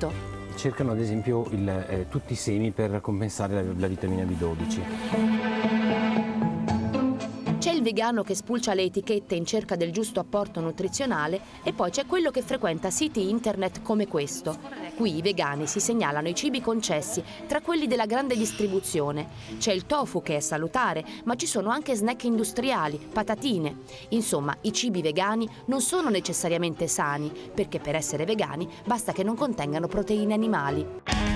alimento. Cercano ad esempio tutti i semi per compensare la vitamina B12. C'è il vegano che spulcia le etichette in cerca del giusto apporto nutrizionale e poi c'è quello che frequenta siti internet come questo. Qui i vegani si segnalano i cibi concessi tra quelli della grande distribuzione. C'è il tofu che è salutare, ma ci sono anche snack industriali, patatine. Insomma, i cibi vegani non sono necessariamente sani, perché per essere vegani basta che non contengano proteine animali.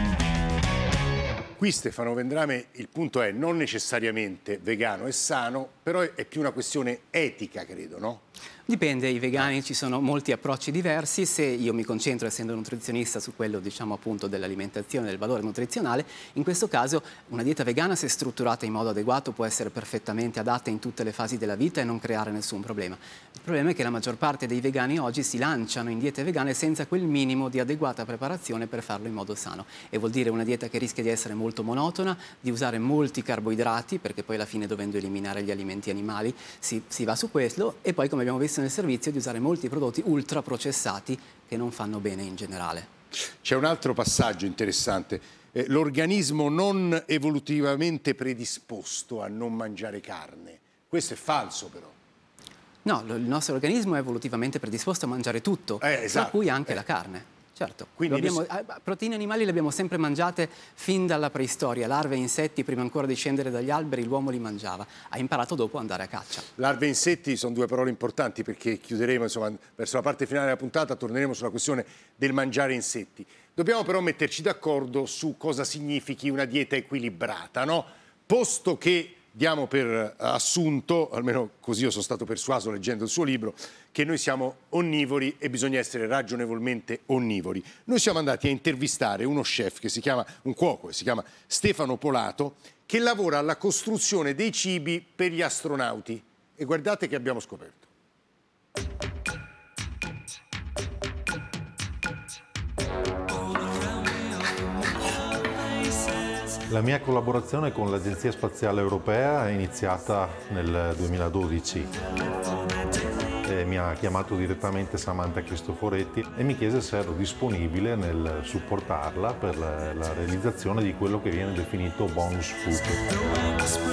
Qui Stefano Vendrame, il punto è non necessariamente vegano e sano, però è più una questione etica, credo, no? Dipende, i vegani ci sono molti approcci diversi. Se io mi concentro, essendo nutrizionista, su quello appunto dell'alimentazione, del valore nutrizionale, in questo caso una dieta vegana, se strutturata in modo adeguato, può essere perfettamente adatta in tutte le fasi della vita e non creare nessun problema. Il problema è che la maggior parte dei vegani oggi si lanciano in diete vegane senza quel minimo di adeguata preparazione per farlo in modo sano. E vuol dire una dieta che rischia di essere molto monotona, di usare molti carboidrati, perché poi alla fine, dovendo eliminare gli alimenti animali, si va su questo, e poi, come abbiamo visto nel servizio, di usare molti prodotti ultraprocessati che non fanno bene in generale. C'è un altro passaggio interessante. L'organismo non evolutivamente predisposto a non mangiare carne. Questo è falso, però. No, il nostro organismo è evolutivamente predisposto a mangiare tutto, esatto. tra cui anche la carne. Certo, quindi proteine animali le abbiamo sempre mangiate fin dalla preistoria, larve e insetti, prima ancora di scendere dagli alberi l'uomo li mangiava, ha imparato dopo ad andare a caccia. Larve e insetti sono due parole importanti, perché chiuderemo, insomma, verso la parte finale della puntata, torneremo sulla questione del mangiare insetti. Dobbiamo però metterci d'accordo su cosa significhi una dieta equilibrata, no? Posto che diamo per assunto, almeno così io sono stato persuaso leggendo il suo libro, che noi siamo onnivori e bisogna essere ragionevolmente onnivori. Noi siamo andati a intervistare uno chef un cuoco che si chiama Stefano Polato, che lavora alla costruzione dei cibi per gli astronauti. E guardate che abbiamo scoperto. La mia collaborazione con l'Agenzia Spaziale Europea è iniziata nel 2012. Mi ha chiamato direttamente Samantha Cristoforetti e mi chiese se ero disponibile nel supportarla per la realizzazione di quello che viene definito bonus food.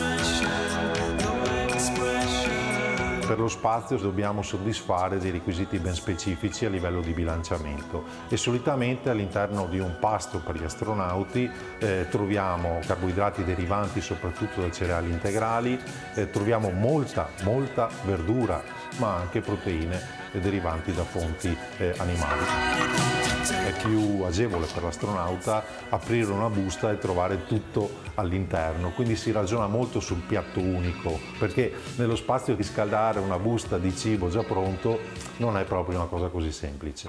Per lo spazio dobbiamo soddisfare dei requisiti ben specifici a livello di bilanciamento e solitamente all'interno di un pasto per gli astronauti troviamo carboidrati derivanti soprattutto da cereali integrali, troviamo molta verdura, ma anche proteine derivanti da fonti animali. È più agevole per l'astronauta aprire una busta e trovare tutto all'interno, quindi si ragiona molto sul piatto unico, perché nello spazio riscaldare una busta di cibo già pronto non è proprio una cosa così semplice.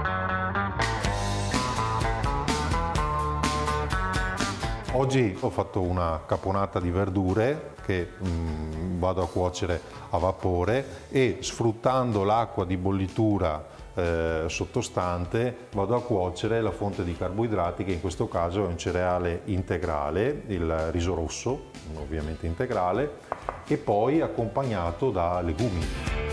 Oggi ho fatto una caponata di verdure che vado a cuocere a vapore e, sfruttando l'acqua di bollitura sottostante, vado a cuocere la fonte di carboidrati, che in questo caso è un cereale integrale, il riso rosso, ovviamente integrale, e poi accompagnato da legumi.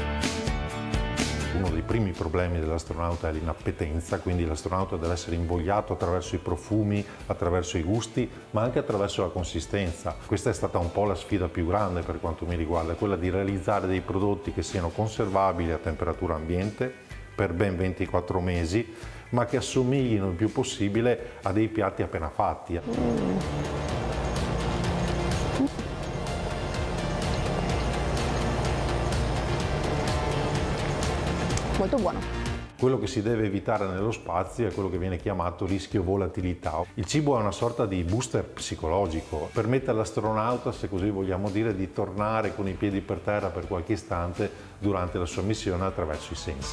Uno dei primi problemi dell'astronauta è l'inappetenza, quindi l'astronauta deve essere invogliato attraverso i profumi, attraverso i gusti, ma anche attraverso la consistenza. Questa è stata un po' la sfida più grande per quanto mi riguarda, quella di realizzare dei prodotti che siano conservabili a temperatura ambiente per ben 24 mesi, ma che assomiglino il più possibile a dei piatti appena fatti. Molto buono. Quello che si deve evitare nello spazio è quello che viene chiamato rischio volatilità. Il cibo è una sorta di booster psicologico, permette all'astronauta, se così vogliamo dire, di tornare con i piedi per terra per qualche istante durante la sua missione attraverso i sensi.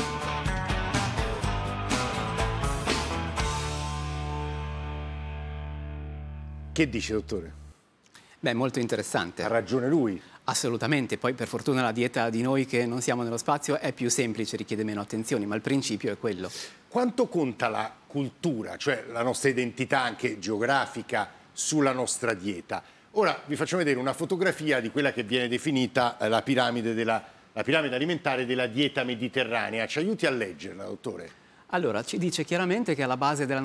Che dice, dottore? Beh, molto interessante. Ha ragione lui. Assolutamente, poi per fortuna la dieta di noi che non siamo nello spazio è più semplice, richiede meno attenzioni, ma il principio è quello. Quanto conta la cultura, cioè la nostra identità anche geografica, sulla nostra dieta? Ora vi faccio vedere una fotografia di quella che viene definita la piramide alimentare della dieta mediterranea. Ci aiuti a leggerla, dottore? Allora, ci dice chiaramente che alla base della